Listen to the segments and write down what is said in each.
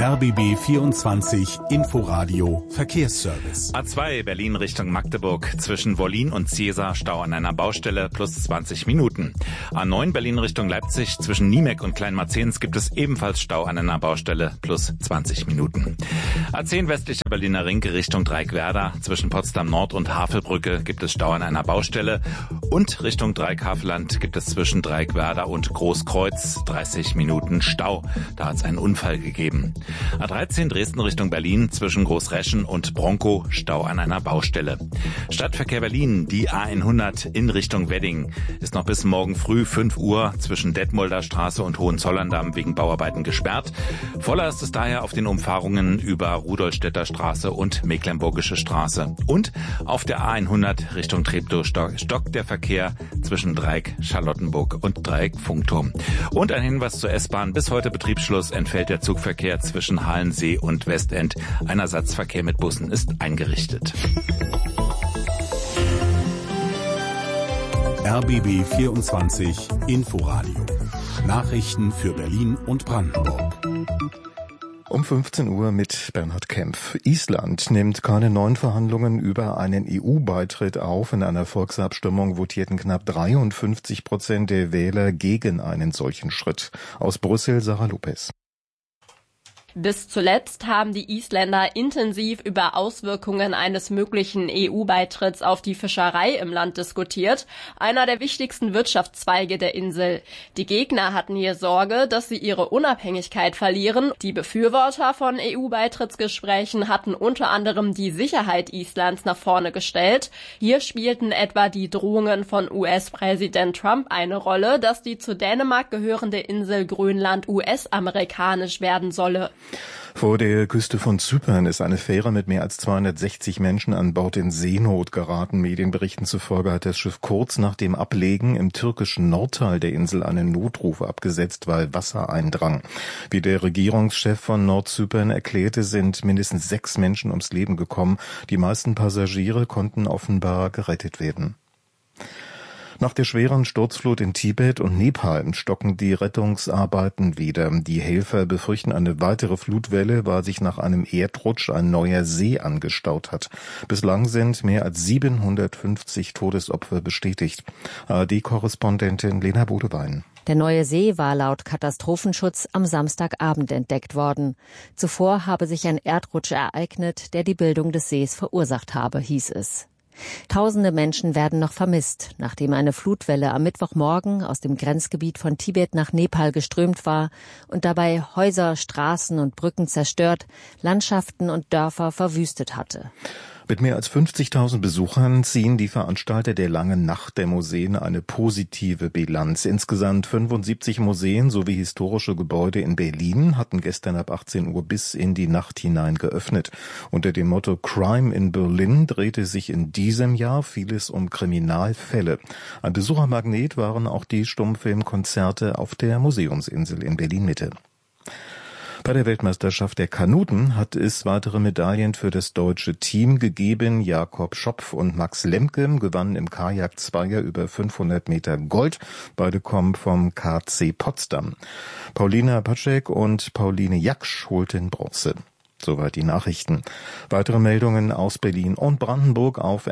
RBB 24 Inforadio Verkehrsservice. A2 Berlin Richtung Magdeburg. Zwischen Wollin und Ziesa Stau an einer Baustelle plus 20 Minuten. A9 Berlin Richtung Leipzig. Zwischen Niemek und Kleinmarzens gibt es ebenfalls Stau an einer Baustelle plus 20 Minuten. A10 westlicher Berliner Ring Richtung Dreieckwerder. Zwischen Potsdam Nord und Havelbrücke gibt es Stau an einer Baustelle. Und Richtung Dreieckhavelland gibt es zwischen Dreieckwerder und Großkreuz 30 Minuten Stau. Da hat es einen Unfall gegeben. A13 Dresden Richtung Berlin zwischen Großreschen und Bronkow Stau an einer Baustelle. Stadtverkehr Berlin, die A100 in Richtung Wedding ist noch bis morgen früh 5 Uhr zwischen Detmolder Straße und Hohenzollern-Damm wegen Bauarbeiten gesperrt. Voller ist es daher auf den Umfahrungen über Rudolstädter Straße und Mecklenburgische Straße. Und auf der A100 Richtung Treptow stockt der Verkehr zwischen Dreieck Charlottenburg und Dreieck Funkturm. Und ein Hinweis zur S-Bahn: bis heute Betriebsschluss entfällt der Zugverkehr zwischen Halensee und Westend. Ein Ersatzverkehr mit Bussen ist eingerichtet. RBB 24 Inforadio. Nachrichten für Berlin und Brandenburg. Um 15 Uhr mit Bernhard Kempf. Island nimmt keine neuen Verhandlungen über einen EU-Beitritt auf. In einer Volksabstimmung votierten knapp 53% der Wähler gegen einen solchen Schritt. Aus Brüssel Sarah Lopez. Bis zuletzt haben die Isländer intensiv über Auswirkungen eines möglichen EU-Beitritts auf die Fischerei im Land diskutiert, einer der wichtigsten Wirtschaftszweige der Insel. Die Gegner hatten hier Sorge, dass sie ihre Unabhängigkeit verlieren. Die Befürworter von EU-Beitrittsgesprächen hatten unter anderem die Sicherheit Islands nach vorne gestellt. Hier spielten etwa die Drohungen von US-Präsident Trump eine Rolle, dass die zu Dänemark gehörende Insel Grönland US-amerikanisch werden solle. Vor der Küste von Zypern ist eine Fähre mit mehr als 260 Menschen an Bord in Seenot geraten. Medienberichten zufolge hat das Schiff kurz nach dem Ablegen im türkischen Nordteil der Insel einen Notruf abgesetzt, weil Wasser eindrang. Wie der Regierungschef von Nordzypern erklärte, sind mindestens 6 Menschen ums Leben gekommen. Die meisten Passagiere konnten offenbar gerettet werden. Nach der schweren Sturzflut in Tibet und Nepal stocken die Rettungsarbeiten wieder. Die Helfer befürchten eine weitere Flutwelle, weil sich nach einem Erdrutsch ein neuer See angestaut hat. Bislang sind mehr als 750 Todesopfer bestätigt. ARD-Korrespondentin Lena Bodewein. Der neue See war laut Katastrophenschutz am Samstagabend entdeckt worden. Zuvor habe sich ein Erdrutsch ereignet, der die Bildung des Sees verursacht habe, hieß es. Tausende Menschen werden noch vermisst, nachdem eine Flutwelle am Mittwochmorgen aus dem Grenzgebiet von Tibet nach Nepal geströmt war und dabei Häuser, Straßen und Brücken zerstört, Landschaften und Dörfer verwüstet hatte. Mit mehr als 50.000 Besuchern ziehen die Veranstalter der Langen Nacht der Museen eine positive Bilanz. Insgesamt 75 Museen sowie historische Gebäude in Berlin hatten gestern ab 18 Uhr bis in die Nacht hinein geöffnet. Unter dem Motto Crime in Berlin drehte sich in diesem Jahr vieles um Kriminalfälle. Ein Besuchermagnet waren auch die Stummfilmkonzerte auf der Museumsinsel in Berlin-Mitte. Bei der Weltmeisterschaft der Kanuten hat es weitere Medaillen für das deutsche Team gegeben. Jakob Schopf und Max Lemke gewannen im Kajak-Zweier über 500 Meter Gold. Beide kommen vom KC Potsdam. Paulina Pacek und Pauline Jaksch holten Bronze. Soweit die Nachrichten. Weitere Meldungen aus Berlin und Brandenburg auf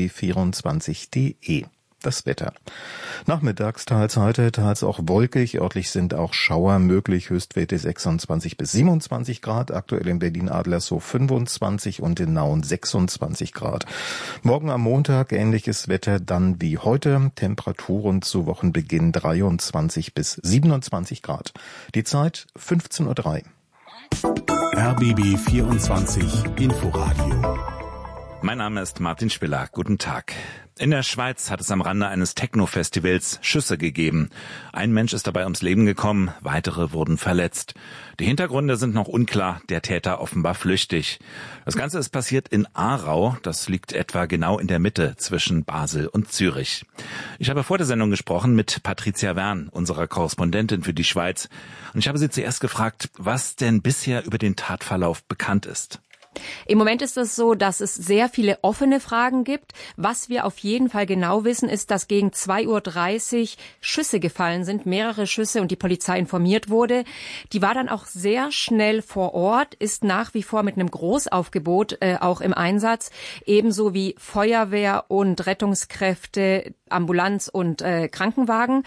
rbb24.de. Das Wetter. Nachmittags teils heiter, teils auch wolkig. Örtlich sind auch Schauer möglich. Höchstwerte 26 bis 27 Grad. Aktuell in Berlin-Adlershof 25 und in Nauen 26 Grad. Morgen am Montag ähnliches Wetter dann wie heute. Temperaturen zu Wochenbeginn 23 bis 27 Grad. Die Zeit 15:03 Uhr. RBB 24 Inforadio. Mein Name ist Martin Spiller. Guten Tag. In der Schweiz hat es am Rande eines Techno-Festivals Schüsse gegeben. Ein Mensch ist dabei ums Leben gekommen, weitere wurden verletzt. Die Hintergründe sind noch unklar, der Täter offenbar flüchtig. Das Ganze ist passiert in Aarau, das liegt etwa genau in der Mitte zwischen Basel und Zürich. Ich habe vor der Sendung gesprochen mit Patricia Wern, unserer Korrespondentin für die Schweiz. Und ich habe sie zuerst gefragt, was denn bisher über den Tatverlauf bekannt ist. Im Moment ist es so, dass es sehr viele offene Fragen gibt. Was wir auf jeden Fall genau wissen, ist, dass gegen 2:30 Uhr Schüsse gefallen sind, mehrere Schüsse, und die Polizei informiert wurde. Die war dann auch sehr schnell vor Ort, ist nach wie vor mit einem Großaufgebot auch im Einsatz, ebenso wie Feuerwehr und Rettungskräfte, Ambulanz und Krankenwagen.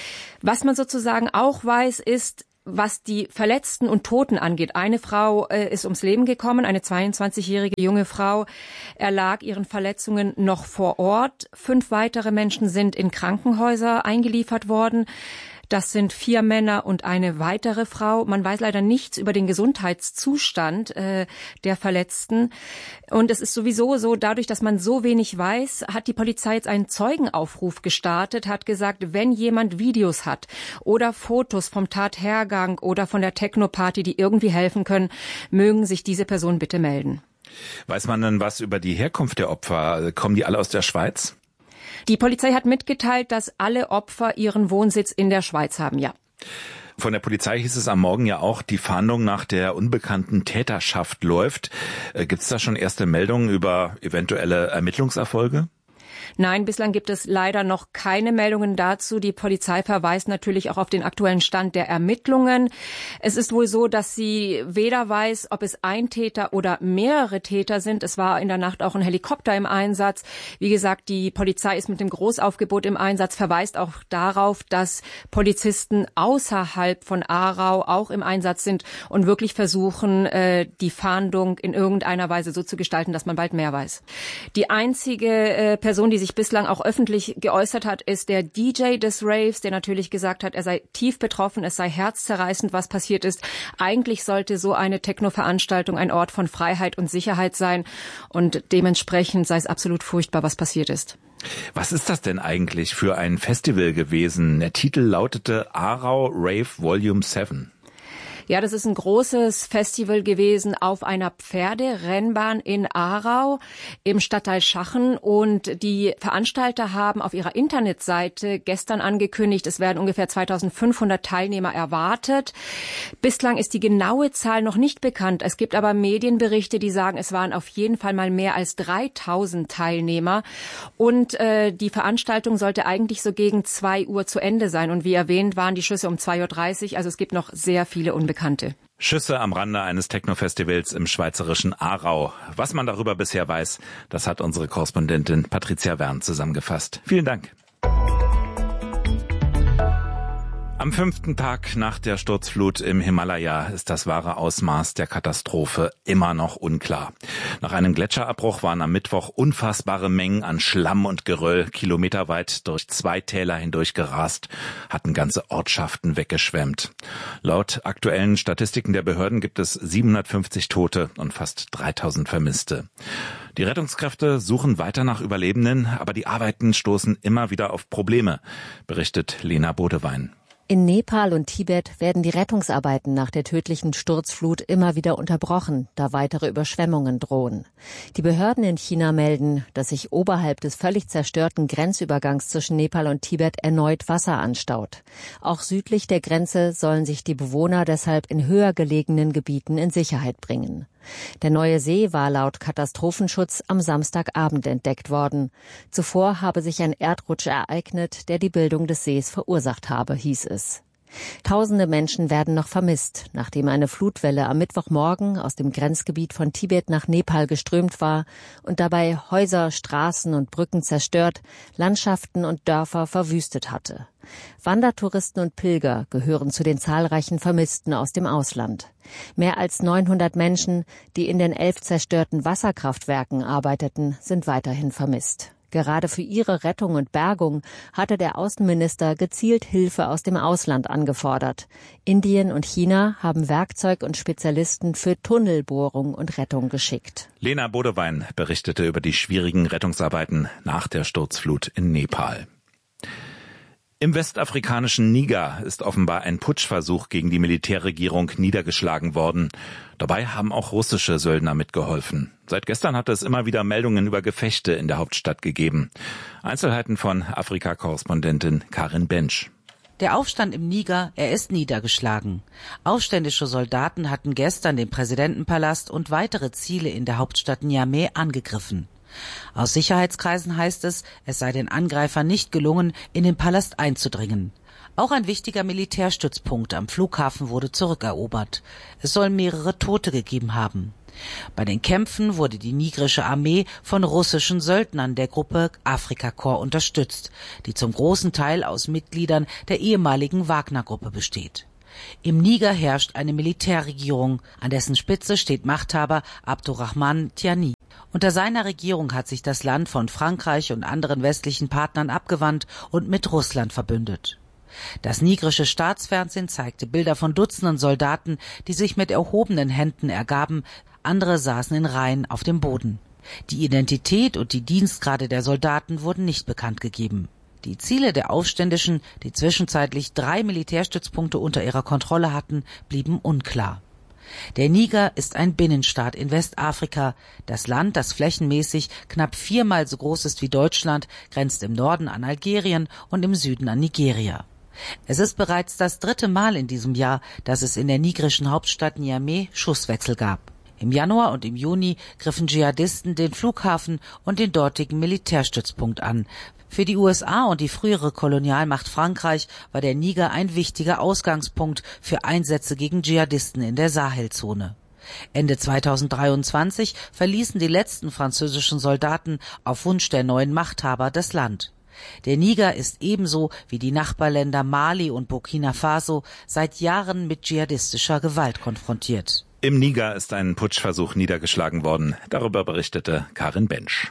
Was man sozusagen auch weiß, ist, was die Verletzten und Toten angeht. Eine Frau ist ums Leben gekommen, eine 22-jährige junge Frau erlag ihren Verletzungen noch vor Ort. 5 weitere Menschen sind in Krankenhäuser eingeliefert worden. Das sind 4 Männer und eine weitere Frau. Man weiß leider nichts über den Gesundheitszustand der Verletzten. Und es ist sowieso so, dadurch, dass man so wenig weiß, hat die Polizei jetzt einen Zeugenaufruf gestartet, hat gesagt, wenn jemand Videos hat oder Fotos vom Tathergang oder von der Techno-Party, die irgendwie helfen können, mögen sich diese Personen bitte melden. Weiß man denn was über die Herkunft der Opfer? Kommen die alle aus der Schweiz? Die Polizei hat mitgeteilt, dass alle Opfer ihren Wohnsitz in der Schweiz haben, ja. Von der Polizei hieß es am Morgen ja auch, die Fahndung nach der unbekannten Täterschaft läuft. Gibt es da schon erste Meldungen über eventuelle Ermittlungserfolge? Nein, bislang gibt es leider noch keine Meldungen dazu. Die Polizei verweist natürlich auch auf den aktuellen Stand der Ermittlungen. Es ist wohl so, dass sie weder weiß, ob es ein Täter oder mehrere Täter sind. Es war in der Nacht auch ein Helikopter im Einsatz. Wie gesagt, die Polizei ist mit dem Großaufgebot im Einsatz, verweist auch darauf, dass Polizisten außerhalb von Aarau auch im Einsatz sind und wirklich versuchen, die Fahndung in irgendeiner Weise so zu gestalten, dass man bald mehr weiß. Die einzige Person, die sich bislang auch öffentlich geäußert hat, ist der DJ des Raves, der natürlich gesagt hat, er sei tief betroffen, es sei herzzerreißend, was passiert ist. Eigentlich sollte so eine Techno-Veranstaltung ein Ort von Freiheit und Sicherheit sein und dementsprechend sei es absolut furchtbar, was passiert ist. Was ist das denn eigentlich für ein Festival gewesen? Der Titel lautete Aarau Rave Volume 7. Ja, das ist ein großes Festival gewesen auf einer Pferderennbahn in Aarau im Stadtteil Schachen. Und die Veranstalter haben auf ihrer Internetseite gestern angekündigt, es werden ungefähr 2500 Teilnehmer erwartet. Bislang ist die genaue Zahl noch nicht bekannt. Es gibt aber Medienberichte, die sagen, es waren auf jeden Fall mal mehr als 3000 Teilnehmer. Und die Veranstaltung sollte eigentlich so gegen 2 Uhr zu Ende sein. Und wie erwähnt, waren die Schüsse um 2:30 Uhr. Also es gibt noch sehr viele Unbekannte. Schüsse am Rande eines Techno-Festivals im schweizerischen Aarau. Was man darüber bisher weiß, das hat unsere Korrespondentin Patricia Wern zusammengefasst. Vielen Dank. Am 5. Tag nach der Sturzflut im Himalaya ist das wahre Ausmaß der Katastrophe immer noch unklar. Nach einem Gletscherabbruch waren am Mittwoch unfassbare Mengen an Schlamm und Geröll kilometerweit durch 2 Täler hindurch gerast, hatten ganze Ortschaften weggeschwemmt. Laut aktuellen Statistiken der Behörden gibt es 750 Tote und fast 3000 Vermisste. Die Rettungskräfte suchen weiter nach Überlebenden, aber die Arbeiten stoßen immer wieder auf Probleme, berichtet Lena Bodewein. In Nepal und Tibet werden die Rettungsarbeiten nach der tödlichen Sturzflut immer wieder unterbrochen, da weitere Überschwemmungen drohen. Die Behörden in China melden, dass sich oberhalb des völlig zerstörten Grenzübergangs zwischen Nepal und Tibet erneut Wasser anstaut. Auch südlich der Grenze sollen sich die Bewohner deshalb in höher gelegenen Gebieten in Sicherheit bringen. Der neue See war laut Katastrophenschutz am Samstagabend entdeckt worden. Zuvor habe sich ein Erdrutsch ereignet, der die Bildung des Sees verursacht habe, hieß es. Tausende Menschen werden noch vermisst, nachdem eine Flutwelle am Mittwochmorgen aus dem Grenzgebiet von Tibet nach Nepal geströmt war und dabei Häuser, Straßen und Brücken zerstört, Landschaften und Dörfer verwüstet hatte. Wandertouristen und Pilger gehören zu den zahlreichen Vermissten aus dem Ausland. Mehr als 900 Menschen, die in den 11 zerstörten Wasserkraftwerken arbeiteten, sind weiterhin vermisst. Gerade für ihre Rettung und Bergung hatte der Außenminister gezielt Hilfe aus dem Ausland angefordert. Indien und China haben Werkzeug und Spezialisten für Tunnelbohrung und Rettung geschickt. Lena Bodewein berichtete über die schwierigen Rettungsarbeiten nach der Sturzflut in Nepal. Im westafrikanischen Niger ist offenbar ein Putschversuch gegen die Militärregierung niedergeschlagen worden. Dabei haben auch russische Söldner mitgeholfen. Seit gestern hat es immer wieder Meldungen über Gefechte in der Hauptstadt gegeben. Einzelheiten von Afrika-Korrespondentin Karin Bensch. Der Aufstand im Niger, er ist niedergeschlagen. Aufständische Soldaten hatten gestern den Präsidentenpalast und weitere Ziele in der Hauptstadt Niamey angegriffen. Aus Sicherheitskreisen heißt es sei den Angreifern nicht gelungen, in den Palast einzudringen. Auch ein wichtiger Militärstützpunkt am Flughafen wurde zurückerobert. Es soll mehrere Tote gegeben haben. Bei den Kämpfen wurde die nigerische Armee von russischen Söldnern der Gruppe Afrika Korps unterstützt, die zum großen Teil aus Mitgliedern der ehemaligen Wagner-Gruppe besteht. Im Niger herrscht eine Militärregierung, an dessen Spitze steht Machthaber Abdurrahman Tiani. Unter seiner Regierung hat sich das Land von Frankreich und anderen westlichen Partnern abgewandt und mit Russland verbündet. Das nigerische Staatsfernsehen zeigte Bilder von Dutzenden Soldaten, die sich mit erhobenen Händen ergaben, andere saßen in Reihen auf dem Boden. Die Identität und die Dienstgrade der Soldaten wurden nicht bekannt gegeben. Die Ziele der Aufständischen, die zwischenzeitlich 3 Militärstützpunkte unter ihrer Kontrolle hatten, blieben unklar. Der Niger ist ein Binnenstaat in Westafrika. Das Land, das flächenmäßig knapp 4-mal so groß ist wie Deutschland, grenzt im Norden an Algerien und im Süden an Nigeria. Es ist bereits das 3. Mal in diesem Jahr, dass es in der nigerischen Hauptstadt Niamey Schusswechsel gab. Im Januar und im Juni griffen Dschihadisten den Flughafen und den dortigen Militärstützpunkt an. Für die USA und die frühere Kolonialmacht Frankreich war der Niger ein wichtiger Ausgangspunkt für Einsätze gegen Dschihadisten in der Sahelzone. Ende 2023 verließen die letzten französischen Soldaten auf Wunsch der neuen Machthaber das Land. Der Niger ist ebenso wie die Nachbarländer Mali und Burkina Faso seit Jahren mit dschihadistischer Gewalt konfrontiert. Im Niger ist ein Putschversuch niedergeschlagen worden. Darüber berichtete Karin Bensch.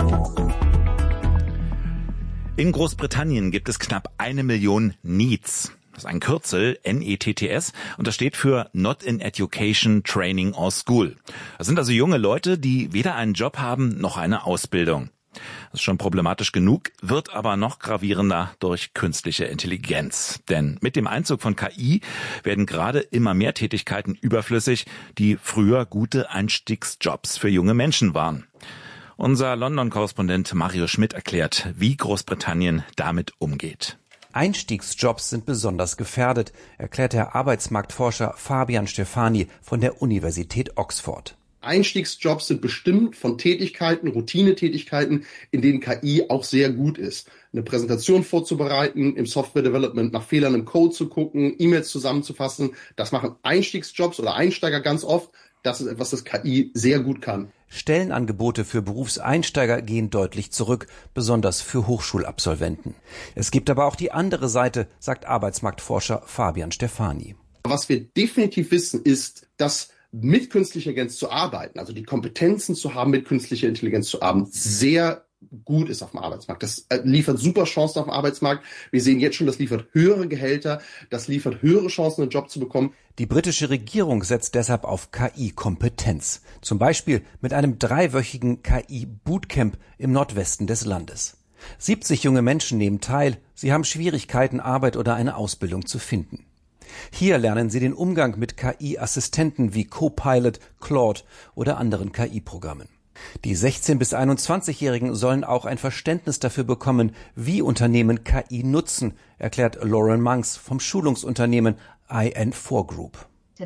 In Großbritannien gibt es knapp 1 Million NEETs. Das ist ein Kürzel, NETTS, und das steht für Not in Education, Training or School. Das sind also junge Leute, die weder einen Job haben noch eine Ausbildung. Das ist schon problematisch genug, wird aber noch gravierender durch künstliche Intelligenz. Denn mit dem Einzug von KI werden gerade immer mehr Tätigkeiten überflüssig, die früher gute Einstiegsjobs für junge Menschen waren. Unser London-Korrespondent Mario Schmidt erklärt, wie Großbritannien damit umgeht. Einstiegsjobs sind besonders gefährdet, erklärt der Arbeitsmarktforscher Fabian Stefani von der Universität Oxford. Einstiegsjobs sind bestimmt von Tätigkeiten, Routinetätigkeiten, in denen KI auch sehr gut ist. Eine Präsentation vorzubereiten, im Software-Development nach Fehlern im Code zu gucken, E-Mails zusammenzufassen. Das machen Einstiegsjobs oder Einsteiger ganz oft. Das ist etwas, das KI sehr gut kann. Stellenangebote für Berufseinsteiger gehen deutlich zurück, besonders für Hochschulabsolventen. Es gibt aber auch die andere Seite, sagt Arbeitsmarktforscher Fabian Stefani. Was wir definitiv wissen, ist, dass mit künstlicher Intelligenz zu arbeiten, also die Kompetenzen zu haben, mit künstlicher Intelligenz zu arbeiten, sehr gut ist auf dem Arbeitsmarkt. Das liefert super Chancen auf dem Arbeitsmarkt. Wir sehen jetzt schon, das liefert höhere Gehälter, das liefert höhere Chancen, einen Job zu bekommen. Die britische Regierung setzt deshalb auf KI-Kompetenz. Zum Beispiel mit einem 3-wöchigen KI-Bootcamp im Nordwesten des Landes. 70 junge Menschen nehmen teil. Sie haben Schwierigkeiten, Arbeit oder eine Ausbildung zu finden. Hier lernen sie den Umgang mit KI-Assistenten wie Copilot, Claude oder anderen KI-Programmen. Die 16- bis 21-Jährigen sollen auch ein Verständnis dafür bekommen, wie Unternehmen KI nutzen, erklärt Lauren Monks vom Schulungsunternehmen IN4 Group.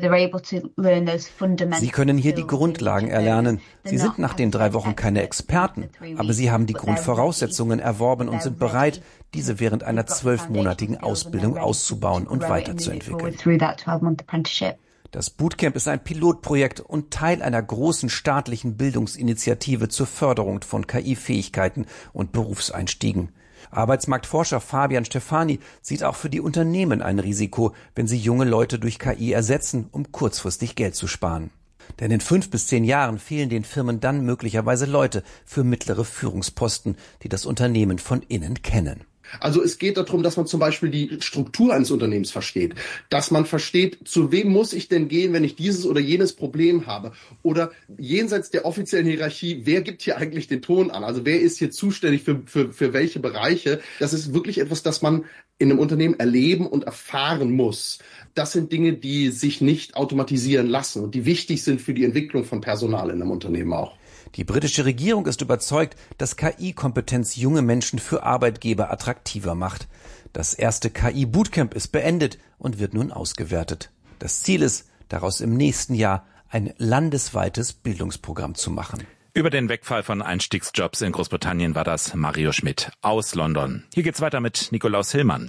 Sie können hier die Grundlagen erlernen. Sie sind nach den 3 Wochen keine Experten, aber sie haben die Grundvoraussetzungen erworben und sind bereit, diese während einer 12-monatigen Ausbildung auszubauen und weiterzuentwickeln. Das Bootcamp ist ein Pilotprojekt und Teil einer großen staatlichen Bildungsinitiative zur Förderung von KI-Fähigkeiten und Berufseinstiegen. Arbeitsmarktforscher Fabian Stefani sieht auch für die Unternehmen ein Risiko, wenn sie junge Leute durch KI ersetzen, um kurzfristig Geld zu sparen. Denn in 5 bis 10 Jahren fehlen den Firmen dann möglicherweise Leute für mittlere Führungsposten, die das Unternehmen von innen kennen. Also es geht darum, dass man zum Beispiel die Struktur eines Unternehmens versteht, dass man versteht, zu wem muss ich denn gehen, wenn ich dieses oder jenes Problem habe, oder jenseits der offiziellen Hierarchie, wer gibt hier eigentlich den Ton an, also wer ist hier zuständig für welche Bereiche. Das ist wirklich etwas, das man in einem Unternehmen erleben und erfahren muss. Das sind Dinge, die sich nicht automatisieren lassen und die wichtig sind für die Entwicklung von Personal in einem Unternehmen auch. Die britische Regierung ist überzeugt, dass KI-Kompetenz junge Menschen für Arbeitgeber attraktiver macht. Das erste KI-Bootcamp ist beendet und wird nun ausgewertet. Das Ziel ist, daraus im nächsten Jahr ein landesweites Bildungsprogramm zu machen. Über den Wegfall von Einstiegsjobs in Großbritannien war das Mario Schmidt aus London. Hier geht's weiter mit Nikolaus Hillmann.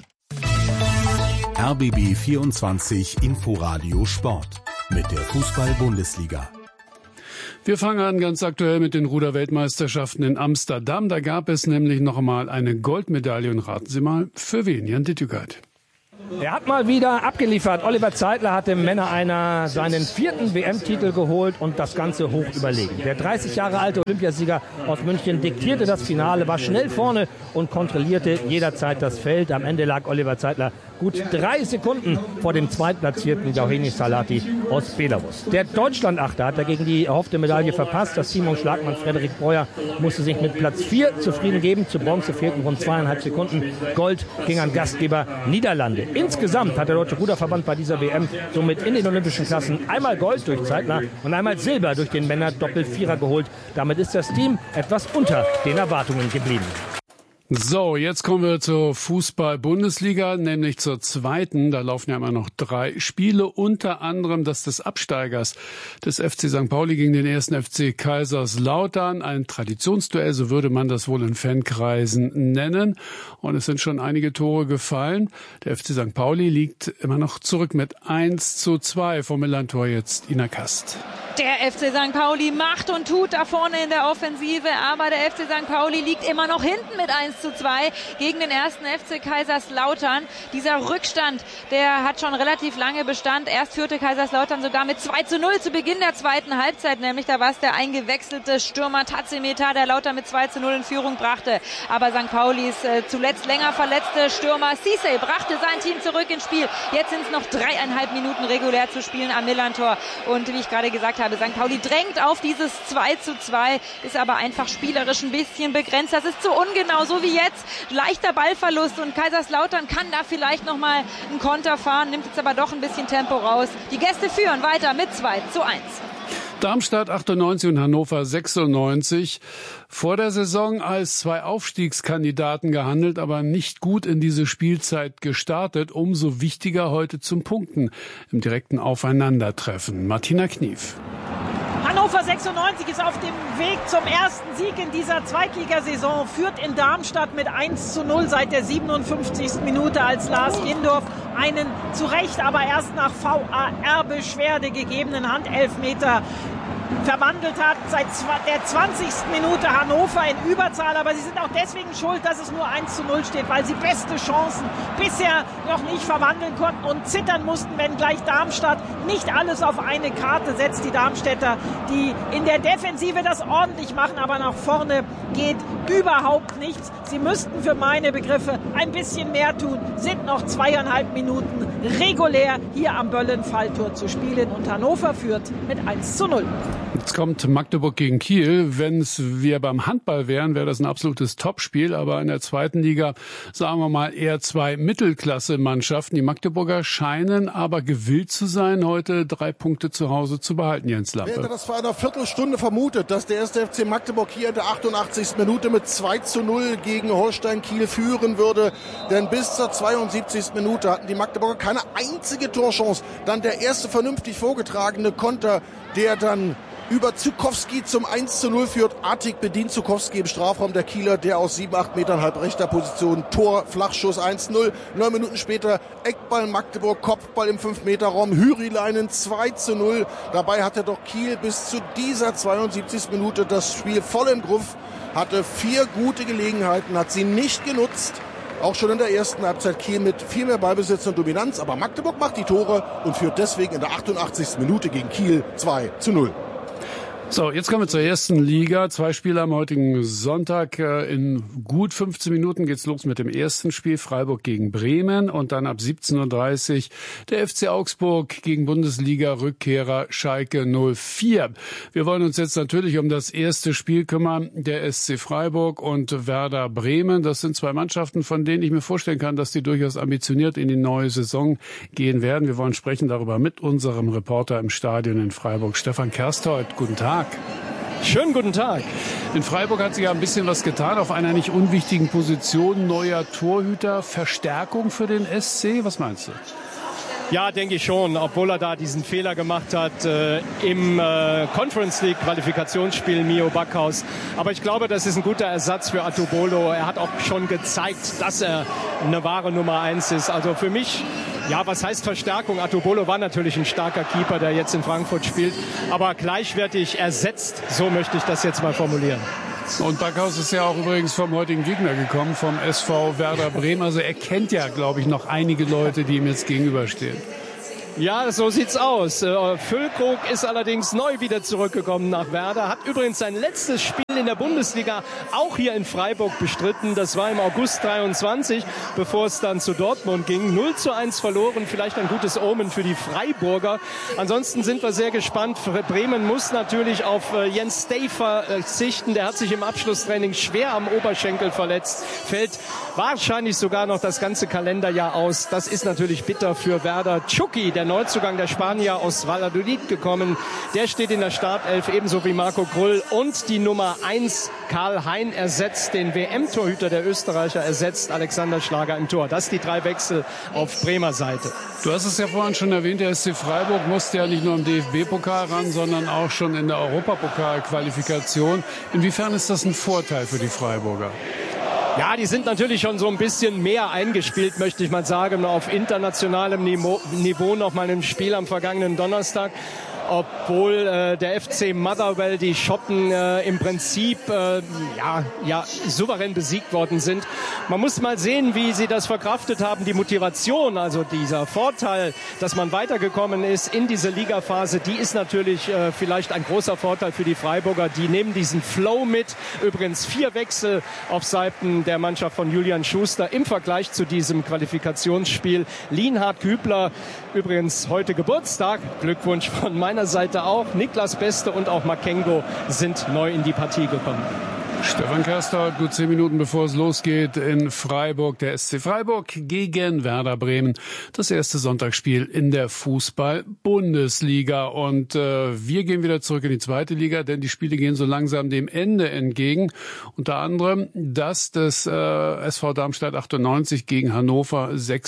RBB 24 Inforadio Sport mit der Fußball-Bundesliga. Wir fangen an ganz aktuell mit den Ruder-Weltmeisterschaften in Amsterdam. Da gab es nämlich noch einmal eine Goldmedaille. Und raten Sie mal, für wen? Jan Dittügert. Er hat mal wieder abgeliefert. Oliver Zeitler hat dem Männer-Einer seinen 4. WM-Titel geholt und das Ganze hoch überlegen. Der 30 Jahre alte Olympiasieger aus München diktierte das Finale, war schnell vorne und kontrollierte jederzeit das Feld. Am Ende lag Oliver Zeitler gut 3 Sekunden vor dem zweitplatzierten Gauheni Salati aus Belarus. Der Deutschland-Achter hat dagegen die erhoffte Medaille verpasst. Das Team um Schlagmann Frederik Breuer musste sich mit Platz 4 zufrieden geben. Zu Bronze fehlten rund 2,5 Sekunden. Gold ging an Gastgeber Niederlande. Insgesamt hat der Deutsche Ruderverband bei dieser WM somit in den olympischen Klassen einmal Gold durch Zeitler und einmal Silber durch den Männer-Doppel-Vierer geholt. Damit ist das Team etwas unter den Erwartungen geblieben. So, jetzt kommen wir zur Fußball-Bundesliga, nämlich zur zweiten. Da laufen ja immer noch 3 Spiele, unter anderem das des Absteigers des FC St. Pauli gegen den 1. FC Kaiserslautern. Ein Traditionsduell, so würde man das wohl in Fankreisen nennen. Und es sind schon einige Tore gefallen. Der FC St. Pauli liegt immer noch zurück mit 1:2. Vom Millantor jetzt Ina Kast. Der FC St. Pauli macht und tut da vorne in der Offensive, aber der FC St. Pauli liegt immer noch hinten mit 1:2 gegen den 1. FC Kaiserslautern. Dieser Rückstand, der hat schon relativ lange Bestand. Erst führte Kaiserslautern sogar mit 2:0 zu Beginn der zweiten Halbzeit, nämlich da war es der eingewechselte Stürmer Tatsimitar, der Lauter mit 2:0 in Führung brachte. Aber St. Paulis zuletzt länger verletzte Stürmer Cisse brachte sein Team zurück ins Spiel. Jetzt sind es noch 3,5 Minuten regulär zu spielen am Millantor. Und wie ich gerade gesagt habe, St. Pauli drängt auf dieses 2:2, ist aber einfach spielerisch ein bisschen begrenzt. Das ist zu ungenau, so wie jetzt. Leichter Ballverlust und Kaiserslautern kann da vielleicht nochmal einen Konter fahren, nimmt jetzt aber doch ein bisschen Tempo raus. Die Gäste führen weiter mit 2:1. Darmstadt 98 und Hannover 96. Vor der Saison als 2 Aufstiegskandidaten gehandelt, aber nicht gut in diese Spielzeit gestartet. Umso wichtiger heute zum Punkten im direkten Aufeinandertreffen. Martina Knief. Hannover 96 ist auf dem Weg zum ersten Sieg in dieser Zweitligasaison, führt in Darmstadt mit 1:0 seit der 57. Minute, als Lars Jindorf einen zu Recht, aber erst nach VAR-Beschwerde gegebenen Handelfmeter verwandelt hat. Seit der 20. Minute Hannover in Überzahl, aber sie sind auch deswegen schuld, dass es nur 1:0 steht, weil sie beste Chancen bisher noch nicht verwandeln konnten und zittern mussten, wenn gleich Darmstadt nicht alles auf eine Karte setzt. Die Darmstädter, die in der Defensive das ordentlich machen, aber nach vorne geht überhaupt nichts. Sie müssten für meine Begriffe ein bisschen mehr tun, sind noch 2,5 Minuten regulär hier am Böllen-Falltor zu spielen und Hannover führt mit 1:0. Jetzt kommt Magdeburg gegen Kiel. Wenn wir beim Handball wären, wäre das ein absolutes Topspiel. Aber in der zweiten Liga, sagen wir mal, eher 2 Mittelklasse-Mannschaften. Die Magdeburger scheinen aber gewillt zu sein, heute 3 Punkte zu Hause zu behalten, Jens Lampe. Ich hätte das vor einer Viertelstunde vermutet, dass der 1. FC Magdeburg hier in der 88. Minute mit 2:0 gegen Holstein Kiel führen würde. Denn bis zur 72. Minute hatten die Magdeburger keine einzige Torchance. Dann der erste vernünftig vorgetragene Konter, der dann über Zukowski zum 1:0 führt. Artig bedient Zukowski im Strafraum der Kieler, der aus 7-8 Metern halb rechter Position Tor, Flachschuss 1:0. 9 Minuten später Eckball Magdeburg, Kopfball im 5-Meter-Raum, Hyrileinen 2:0. Dabei hatte doch Kiel bis zu dieser 72. Minute das Spiel voll im Griff, hatte 4 gute Gelegenheiten, hat sie nicht genutzt. Auch schon in der ersten Halbzeit Kiel mit viel mehr Ballbesitz und Dominanz, aber Magdeburg macht die Tore und führt deswegen in der 88. Minute gegen Kiel 2:0. So, jetzt kommen wir zur ersten Liga. 2 Spiele am heutigen Sonntag. In gut 15 Minuten geht's los mit dem ersten Spiel. Freiburg gegen Bremen. Und dann ab 17:30 Uhr der FC Augsburg gegen Bundesliga-Rückkehrer Schalke 04. Wir wollen uns jetzt natürlich um das erste Spiel kümmern. Der SC Freiburg und Werder Bremen. Das sind 2 Mannschaften, von denen ich mir vorstellen kann, dass die durchaus ambitioniert in die neue Saison gehen werden. Wir wollen sprechen darüber mit unserem Reporter im Stadion in Freiburg, Stefan Kersthold. Guten Tag. Schönen guten Tag. In Freiburg hat sich ja ein bisschen was getan auf einer nicht unwichtigen Position. Neuer Torhüter, Verstärkung für den SC. Was meinst du? Ja, denke ich schon, obwohl er da diesen Fehler gemacht hat im Conference League Qualifikationsspiel Mio Backhaus. Aber ich glaube, das ist ein guter Ersatz für Atubolo. Er hat auch schon gezeigt, dass er eine wahre Nummer 1 ist. Also für mich, ja, was heißt Verstärkung? Atubolo war natürlich ein starker Keeper, der jetzt in Frankfurt spielt, aber gleichwertig ersetzt, so möchte ich das jetzt mal formulieren. Und Backhaus ist ja auch übrigens vom heutigen Gegner gekommen, vom SV Werder Bremen. Also er kennt ja, glaube ich, noch einige Leute, die ihm jetzt gegenüberstehen. Ja, so sieht's aus. Füllkrug ist allerdings neu wieder zurückgekommen nach Werder. Hat übrigens sein letztes Spiel in der Bundesliga auch hier in Freiburg bestritten. Das war im August 23, bevor es dann zu Dortmund ging. 0:1 verloren, vielleicht ein gutes Omen für die Freiburger. Ansonsten sind wir sehr gespannt. Bremen muss natürlich auf Jens Stay verzichten. Der hat sich im Abschlusstraining schwer am Oberschenkel verletzt. Fällt wahrscheinlich sogar noch das ganze Kalenderjahr aus. Das ist natürlich bitter für Werder. Chucky, der Neuzugang der Spanier aus Valladolid gekommen, der steht in der Startelf, ebenso wie Marco Grull. Und die Nummer 1, Karl Hein, ersetzt den WM-Torhüter, der Österreicher ersetzt Alexander Schlager im Tor. Das die 3 Wechsel auf Bremer Seite. Du hast es ja vorhin schon erwähnt, der SC Freiburg musste ja nicht nur im DFB-Pokal ran, sondern auch schon in der Europapokal-Qualifikation. Inwiefern ist das ein Vorteil für die Freiburger? Ja, die sind natürlich schon so ein bisschen mehr eingespielt, möchte ich mal sagen, auf internationalem Niveau noch mal im Spiel am vergangenen Donnerstag. Obwohl der FC Motherwell, die Schotten im Prinzip souverän besiegt worden sind. Man muss mal sehen, wie sie das verkraftet haben. Die Motivation, also dieser Vorteil, dass man weitergekommen ist in diese Ligaphase, die ist natürlich vielleicht ein großer Vorteil für die Freiburger. Die nehmen diesen Flow mit. Übrigens 4 Wechsel auf Seiten der Mannschaft von Julian Schuster im Vergleich zu diesem Qualifikationsspiel. Lienhard Kübler, übrigens heute Geburtstag. Glückwunsch von meiner Seite auch. Niklas Beste und auch Makengo sind neu in die Partie gekommen. Stefan Kerstal, gut 10 Minuten bevor es losgeht in Freiburg. Der SC Freiburg gegen Werder Bremen. Das erste Sonntagsspiel in der Fußball-Bundesliga. Und wir gehen wieder zurück in die zweite Liga, denn die Spiele gehen so langsam dem Ende entgegen. Unter anderem das des SV Darmstadt 98 gegen Hannover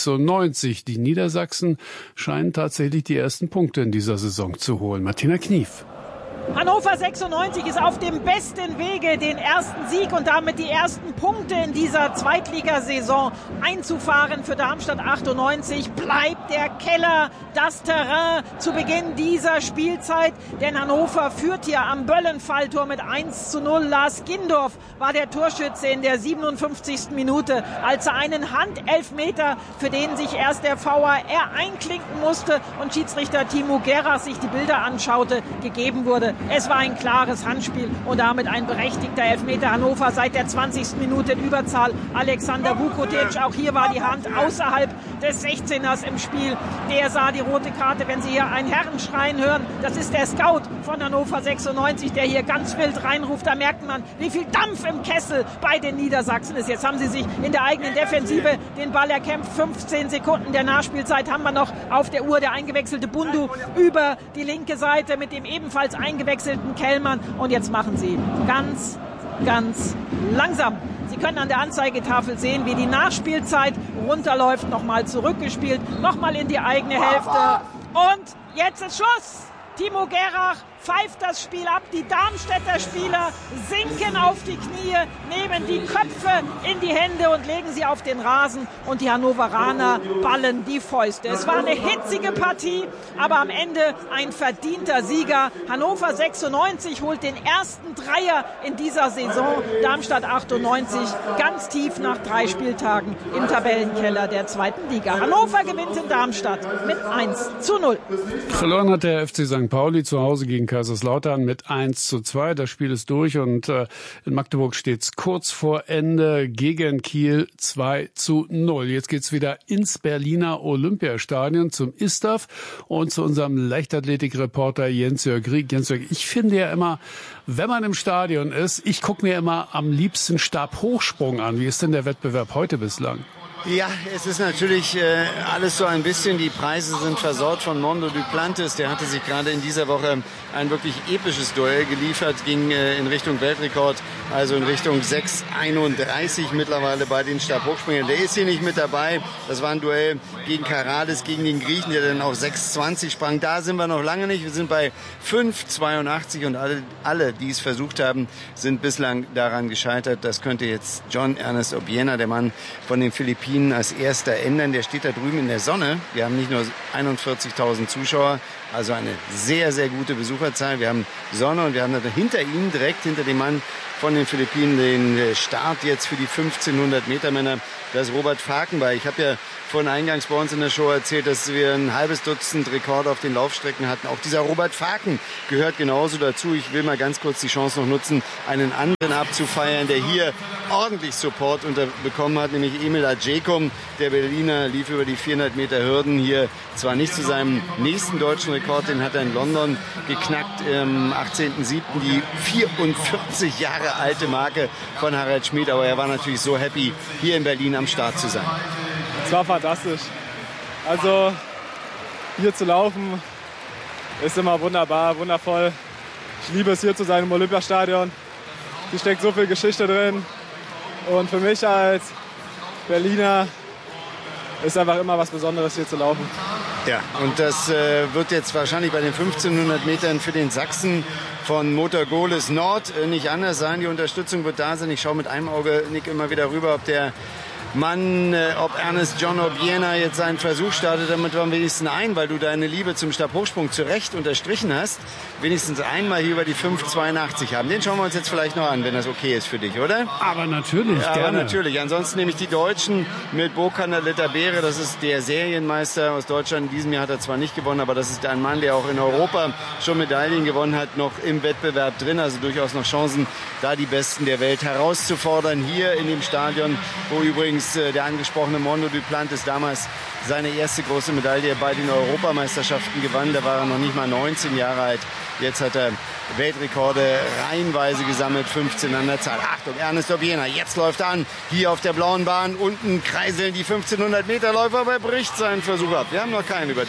96. Die Niedersachsen scheinen tatsächlich die ersten Punkte in dieser Saison zu holen. Martina Knief. Hannover 96 ist auf dem besten Wege, den ersten Sieg und damit die ersten Punkte in dieser Zweitligasaison einzufahren. Für Darmstadt 98 bleibt der Keller das Terrain zu Beginn dieser Spielzeit. Denn Hannover führt hier am Böllenfalltor mit 1:0. Lars Gindorf war der Torschütze in der 57. Minute, als er einen Handelfmeter, für den sich erst der VAR einklinken musste und Schiedsrichter Timo Gerach sich die Bilder anschaute, gegeben wurde. Es war ein klares Handspiel und damit ein berechtigter Elfmeter. Hannover seit der 20. Minute in Überzahl. Alexander Vukotic, auch hier war die Hand außerhalb des 16ers im Spiel. Der sah die rote Karte. Wenn Sie hier einen Herrenschreien hören, das ist der Scout von Hannover 96, der hier ganz wild reinruft. Da merkt man, wie viel Dampf im Kessel bei den Niedersachsen ist. Jetzt haben sie sich in der eigenen Defensive den Ball erkämpft. 15 Sekunden der Nachspielzeit haben wir noch auf der Uhr. Der eingewechselte Bundu über die linke Seite mit dem ebenfalls eingewechselten Kellmann. Und jetzt machen sie ganz, ganz langsam. Sie können an der Anzeigetafel sehen, wie die Nachspielzeit runterläuft. Nochmal zurückgespielt, nochmal in die eigene Hälfte. Und jetzt ist Schluss. Timo Gerach pfeift das Spiel ab. Die Darmstädter Spieler sinken auf die Knie, nehmen die Köpfe in die Hände und legen sie auf den Rasen. Und die Hannoveraner ballen die Fäuste. Es war eine hitzige Partie, aber am Ende ein verdienter Sieger. Hannover 96 holt den ersten Dreier in dieser Saison. Darmstadt 98 ganz tief nach 3 Spieltagen im Tabellenkeller der zweiten Liga. Hannover gewinnt in Darmstadt mit 1:0. Verloren hat der FC St. Pauli zu Hause gegen Kaiserslautern mit 1:2. Das Spiel ist durch und in Magdeburg steht es kurz vor Ende gegen Kiel 2:0. Jetzt geht's wieder ins Berliner Olympiastadion zum ISTAF und zu unserem Leichtathletikreporter Jens-Jörg Rieck. Jens-Jörg, ich finde ja immer, wenn man im Stadion ist, ich gucke mir immer am liebsten Stabhochsprung an. Wie ist denn der Wettbewerb heute bislang? Ja, es ist natürlich alles so ein bisschen, die Preise sind versaut von Mondo Duplantis. Der hatte sich gerade in dieser Woche ein wirklich episches Duell geliefert, ging in Richtung Weltrekord, also in Richtung 6,31 mittlerweile bei den Stabhochspringern. Der ist hier nicht mit dabei. Das war ein Duell gegen Karades, gegen den Griechen, der dann auf 6,20 sprang. Da sind wir noch lange nicht. Wir sind bei 5,82 und alle, die es versucht haben, sind bislang daran gescheitert. Das könnte jetzt John Ernest Obiena, der Mann von den Philippinen, als erster ändern. Der steht da drüben in der Sonne. Wir haben nicht nur 41.000 Zuschauer, also eine sehr, sehr gute Besucherzahl. Wir haben Sonne und wir haben hinter ihm, direkt hinter dem Mann von den Philippinen, den Start jetzt für die 1500 Meter Männer. Das ist Robert Fakenberg. Ich habe ja vorhin eingangs bei uns in der Show erzählt, dass wir ein halbes Dutzend Rekorde auf den Laufstrecken hatten. Auch dieser Robert Faken gehört genauso dazu. Ich will mal ganz kurz die Chance noch nutzen, einen anderen abzufeiern, der hier ordentlich Support bekommen hat, nämlich Emil Adjekum. Der Berliner lief über die 400 Meter Hürden hier zwar nicht zu seinem nächsten deutschen Rekord, den hat er in London geknackt, am 18.07. die 44 Jahre alte Marke von Harald Schmid, aber er war natürlich so happy, hier in Berlin am Start zu sein. Es war fantastisch. Also hier zu laufen ist immer wunderbar, wundervoll. Ich liebe es, hier zu sein im Olympiastadion. Hier steckt so viel Geschichte drin. Und für mich als Berliner ist einfach immer was Besonderes, hier zu laufen. Ja, und das wird jetzt wahrscheinlich bei den 1500 Metern für den Sachsen von Motor Gohlis Nord nicht anders sein. Die Unterstützung wird da sein. Ich schaue mit einem Auge, Nick, immer wieder rüber, ob der Mann, ob Ernest John Obiena jetzt seinen Versuch startet, damit wir am wenigsten weil du deine Liebe zum Stabhochsprung zu Recht unterstrichen hast, wenigstens einmal hier über die 5,82 haben. Den schauen wir uns jetzt vielleicht noch an, wenn das okay ist für dich, oder? Aber natürlich, ja, gerne. Aber natürlich. Ansonsten nehme ich die Deutschen mit Bokander Litterbeere. Das ist der Serienmeister aus Deutschland. In diesem Jahr hat er zwar nicht gewonnen, aber das ist ein Mann, der auch in Europa schon Medaillen gewonnen hat, noch im Wettbewerb drin. Also durchaus noch Chancen, da die Besten der Welt herauszufordern. Hier in dem Stadion, wo übrigens der angesprochene Mondo Duplantis damals seine erste große Medaille bei den Europameisterschaften gewann. Da war er noch nicht mal 19 Jahre alt. Jetzt hat er Weltrekorde reihenweise gesammelt, 15 an der Zahl. Achtung, Ernest Obiena, jetzt läuft er an, hier auf der blauen Bahn. Unten kreiseln die 1500 Meter Läufer, aber er bricht seinen Versuch ab. Wir haben noch keinen über die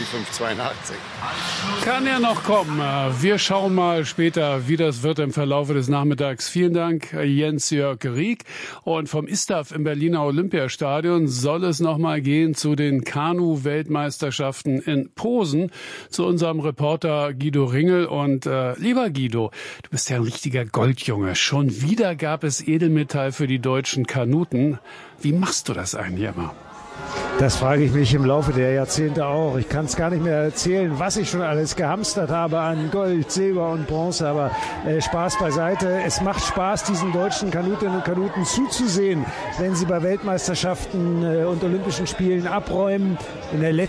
5,82. Kann ja noch kommen. Wir schauen mal später, wie das wird im Verlauf des Nachmittags. Vielen Dank, Jens-Jörg Rieck. Und vom ISTAF im Berliner Olympiastadion soll es noch mal gehen zu den Kanu-Weltmeisterschaften in Posen, zu unserem Reporter Guido Ringel. Und lieber Guido, du bist ja ein richtiger Goldjunge. Schon wieder gab es Edelmetall für die deutschen Kanuten. Wie machst du das eigentlich immer? Das frage ich mich im Laufe der Jahrzehnte auch. Ich kann es gar nicht mehr erzählen, was ich schon alles gehamstert habe an Gold, Silber und Bronze. Aber Spaß beiseite. Es macht Spaß, diesen deutschen Kanutinnen und Kanuten zuzusehen, wenn sie bei Weltmeisterschaften und Olympischen Spielen abräumen. Bei der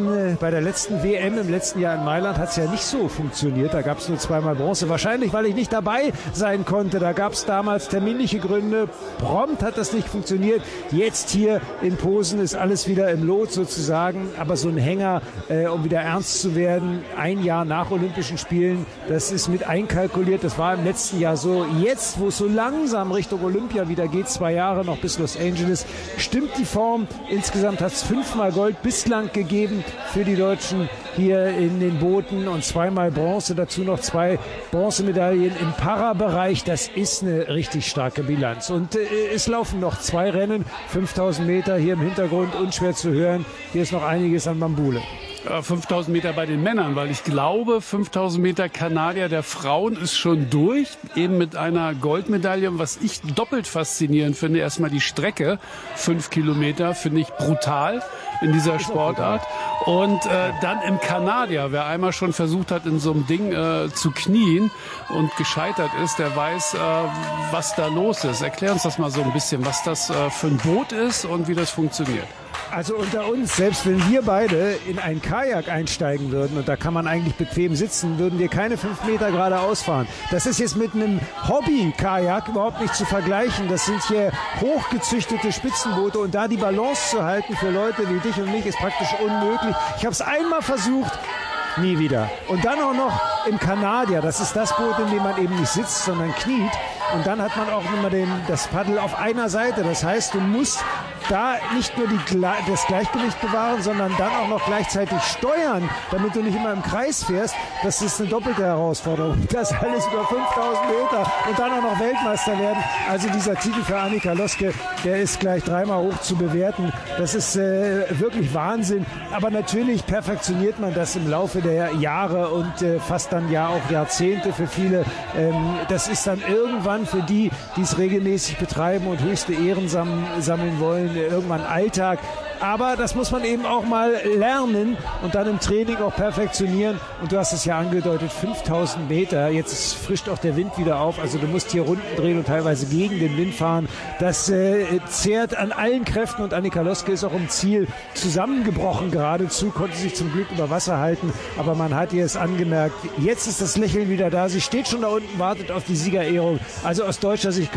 letzten WM im letzten Jahr in Mailand hat es ja nicht so funktioniert. Da gab es nur zweimal Bronze. Wahrscheinlich, weil ich nicht dabei sein konnte. Da gab es damals terminliche Gründe. Prompt hat das nicht funktioniert. Jetzt hier in Posen ist alles wieder im Lot sozusagen, aber so ein Hänger, um wieder ernst zu werden, ein Jahr nach Olympischen Spielen, das ist mit einkalkuliert, das war im letzten Jahr so. Jetzt, wo es so langsam Richtung Olympia wieder geht, 2 Jahre noch bis Los Angeles, stimmt die Form. Insgesamt hat es 5-mal Gold bislang gegeben für die Deutschen hier in den Booten und 2-mal Bronze, dazu noch 2 Bronzemedaillen im Para-Bereich. Das ist eine richtig starke Bilanz. Und es laufen noch 2 Rennen, 5000 Meter hier im Hintergrund, unschwer zu hören. Hier ist noch einiges an Bambule. 5000 Meter bei den Männern, weil ich glaube, 5000 Meter Kanadier der Frauen ist schon durch, eben mit einer Goldmedaille. Und was ich doppelt faszinierend finde, erstmal die Strecke, 5 Kilometer, finde ich brutal in dieser Sportart. Und dann im Kanadier, wer einmal schon versucht hat, in so einem Ding zu knien und gescheitert ist, der weiß, was da los ist. Erklär uns das mal so ein bisschen, was das für ein Boot ist und wie das funktioniert. Also unter uns, selbst wenn wir beide in ein Kajak einsteigen würden, und da kann man eigentlich bequem sitzen, würden wir keine 5 Meter geradeaus fahren. Das ist jetzt mit einem Hobby-Kajak überhaupt nicht zu vergleichen. Das sind hier hochgezüchtete Spitzenboote und da die Balance zu halten für Leute wie dich und mich ist praktisch unmöglich. Ich habe es einmal versucht, nie wieder. Und dann auch noch im Kanadier. Das ist das Boot, in dem man eben nicht sitzt, sondern kniet. Und dann hat man auch immer das Paddel auf einer Seite. Das heißt, du musst da nicht nur das Gleichgewicht bewahren, sondern dann auch noch gleichzeitig steuern, damit du nicht immer im Kreis fährst, das ist eine doppelte Herausforderung. Das alles über 5000 Meter und dann auch noch Weltmeister werden. Also dieser Titel für Annika Loske, der ist gleich 3-mal hoch zu bewerten. Das ist wirklich Wahnsinn. Aber natürlich perfektioniert man das im Laufe der Jahre und fast dann ja auch Jahrzehnte für viele. Das ist dann irgendwann für die, die es regelmäßig betreiben und höchste Ehren sammeln wollen, irgendwann Alltag. Aber das muss man eben auch mal lernen und dann im Training auch perfektionieren. Und du hast es ja angedeutet, 5000 Meter. Jetzt frischt auch der Wind wieder auf. Also du musst hier Runden drehen und teilweise gegen den Wind fahren. Das zehrt an allen Kräften. Und Annika Loske ist auch im Ziel zusammengebrochen geradezu, konnte sich zum Glück über Wasser halten. Aber man hat ihr es angemerkt. Jetzt ist das Lächeln wieder da. Sie steht schon da unten, wartet auf die Siegerehrung. Also aus deutscher Sicht